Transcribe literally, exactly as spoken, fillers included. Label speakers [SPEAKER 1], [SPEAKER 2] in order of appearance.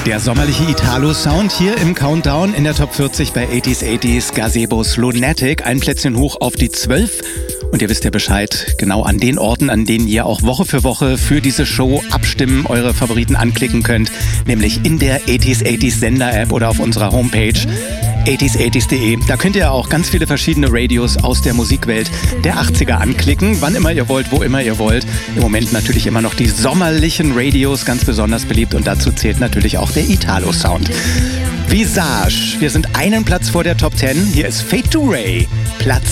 [SPEAKER 1] Der sommerliche Italo-Sound hier im Countdown in der Top vierzig bei achtziger achtziger Gazebos Lunatic. Ein Plätzchen hoch auf die zwölf. Und ihr wisst ja Bescheid, genau an den Orten, an denen ihr auch Woche für Woche für diese Show abstimmen, eure Favoriten anklicken könnt. Nämlich in der achtziger achtziger Sender-App oder auf unserer Homepage achtziger achtziger punkt de. Da könnt ihr auch ganz viele verschiedene Radios aus der Musikwelt der achtziger anklicken, wann immer ihr wollt, wo immer ihr wollt. Im Moment natürlich immer noch die sommerlichen Radios, ganz besonders beliebt, und dazu zählt natürlich auch der Italo-Sound. Visage, wir sind einen Platz vor der Top zehn. Hier ist Fade to Ray, Platz